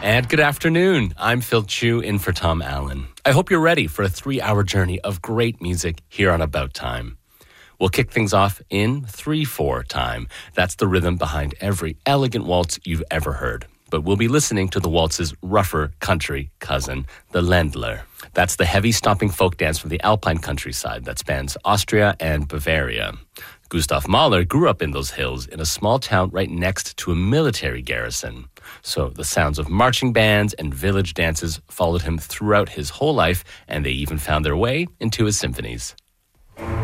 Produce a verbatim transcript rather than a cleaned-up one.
And good afternoon. I'm Phil Chu in for Tom Allen. I hope you're ready for a three-hour journey of great music here on About Time. We'll kick things off in three four time. That's the rhythm behind every elegant waltz you've ever heard. But we'll be listening to the waltz's rougher country cousin, the Ländler. That's the heavy stomping folk dance from the Alpine countryside that spans Austria and Bavaria. Gustav Mahler grew up in those hills in a small town right next to a military garrison. So the sounds of marching bands and village dances followed him throughout his whole life, and they even found their way into his symphonies.